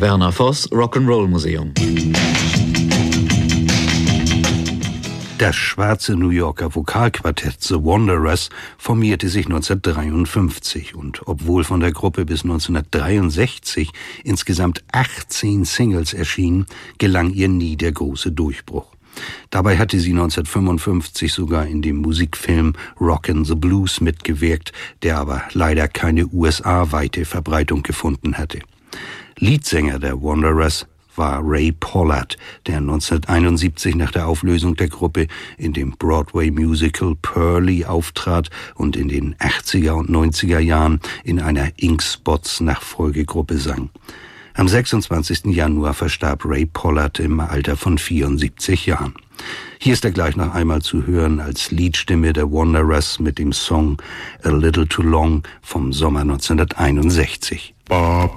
Werner Voss Rock'n'Roll Museum. Das schwarze New Yorker Vokalquartett The Wanderers formierte sich 1953 und obwohl von der Gruppe bis 1963 insgesamt 18 Singles erschienen, gelang ihr nie der große Durchbruch. Dabei hatte sie 1955 sogar in dem Musikfilm Rockin' the Blues mitgewirkt, der aber leider keine USA-weite Verbreitung gefunden hatte. Leadsänger der Wanderers war Ray Pollard, der 1971 nach der Auflösung der Gruppe in dem Broadway-Musical Pearly auftrat und in den 80er und 90er Jahren in einer Ink-Spots-Nachfolgegruppe sang. Am 26. Januar verstarb Ray Pollard im Alter von 74 Jahren. Hier ist er gleich noch einmal zu hören als Leadstimme der Wanderers mit dem Song A Little Too Long vom Sommer 1961.